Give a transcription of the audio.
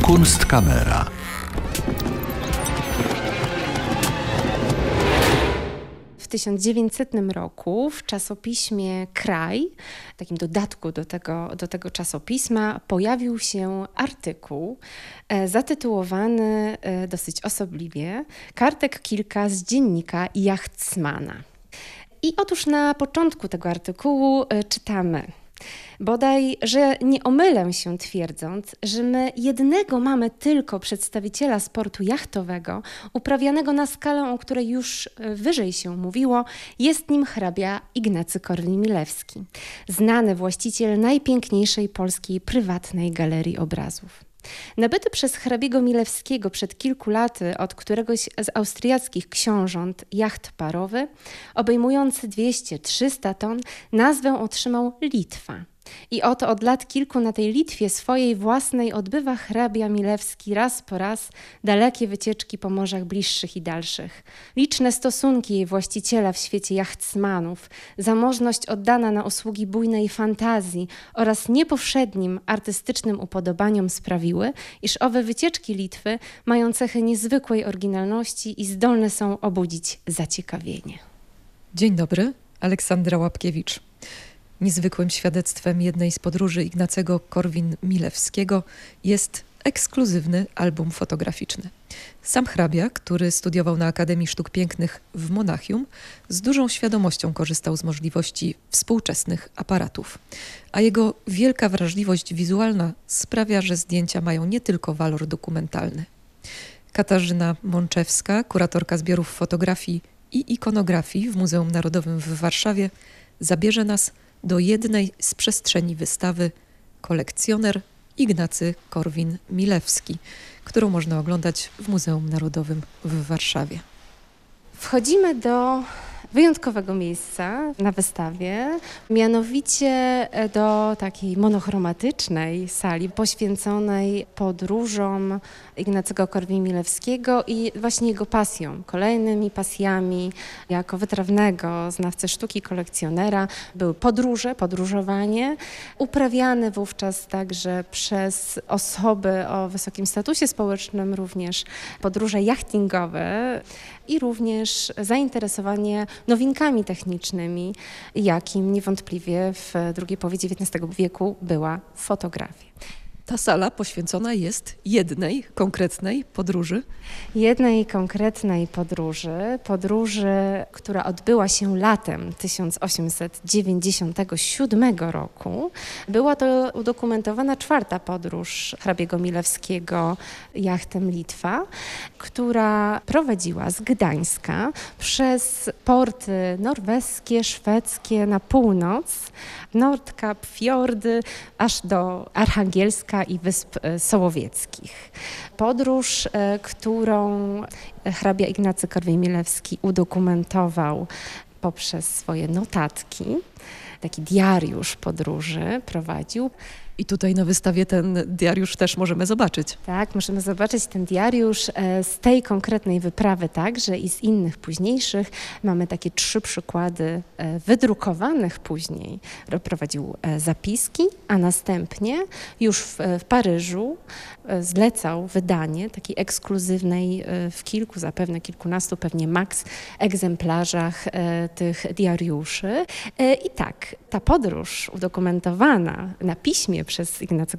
Kunstkamera. W 1900 roku w czasopiśmie Kraj, takim dodatku do tego czasopisma, pojawił się artykuł zatytułowany dosyć osobliwie „Kartek kilka z dziennika Yachtsmana”. I otóż na początku tego artykułu czytamy: bodaj, że nie omylę się twierdząc, że my jednego mamy tylko przedstawiciela sportu jachtowego, uprawianego na skalę, o której już wyżej się mówiło, jest nim hrabia Ignacy Korwin-Milewski, znany właściciel najpiękniejszej polskiej prywatnej galerii obrazów. Nabyty przez hrabiego Milewskiego przed kilku laty od któregoś z austriackich książąt jacht parowy, obejmujący 200-300 ton, nazwę otrzymał Litwa. I oto od lat kilku na tej Litwie swojej własnej odbywa hrabia Milewski raz po raz dalekie wycieczki po morzach bliższych i dalszych. Liczne stosunki jej właściciela w świecie jachtsmanów, zamożność oddana na usługi bujnej fantazji oraz niepowszednim artystycznym upodobaniom sprawiły, iż owe wycieczki Litwy mają cechy niezwykłej oryginalności i zdolne są obudzić zaciekawienie. Dzień dobry, Aleksandra Łapkiewicz. Niezwykłym świadectwem jednej z podróży Ignacego Korwin-Milewskiego jest ekskluzywny album fotograficzny. Sam hrabia, który studiował na Akademii Sztuk Pięknych w Monachium, z dużą świadomością korzystał z możliwości współczesnych aparatów. A jego wielka wrażliwość wizualna sprawia, że zdjęcia mają nie tylko walor dokumentalny. Katarzyna Mączewska, kuratorka zbiorów fotografii i ikonografii w Muzeum Narodowym w Warszawie, zabierze nas do jednej z przestrzeni wystawy Kolekcjoner Ignacy Korwin-Milewski, którą można oglądać w Muzeum Narodowym w Warszawie. Wchodzimy do wyjątkowego miejsca na wystawie, mianowicie do takiej monochromatycznej sali poświęconej podróżom Ignacego Korwin-Milewskiego i właśnie jego pasjom, kolejnymi pasjami jako wytrawnego znawcy sztuki, kolekcjonera. Były podróże, podróżowanie, uprawiane wówczas także przez osoby o wysokim statusie społecznym, również podróże jachtingowe i również zainteresowanie nowinkami technicznymi, jakim niewątpliwie w drugiej połowie XIX wieku była fotografia. Ta sala poświęcona jest jednej konkretnej podróży. Jednej konkretnej podróży, która odbyła się latem 1897 roku. Była to udokumentowana czwarta podróż hrabiego Milewskiego jachtem Litwa, która prowadziła z Gdańska przez porty norweskie, szwedzkie na północ, Nordkap, fiordy, aż do Archangielska i Wysp Sołowieckich. Podróż, którą hrabia Ignacy Korwin-Milewski udokumentował poprzez swoje notatki. Taki diariusz podróży prowadził. I tutaj na wystawie ten diariusz też możemy zobaczyć. Tak, możemy zobaczyć ten diariusz z tej konkretnej wyprawy także i z innych późniejszych. Mamy takie 3 przykłady wydrukowanych później. Prowadził zapiski, a następnie już w Paryżu zlecał wydanie takiej ekskluzywnej w kilku, zapewne kilkunastu, pewnie maks egzemplarzach tych diariuszy. I tak, ta podróż udokumentowana na piśmie przez Ignacego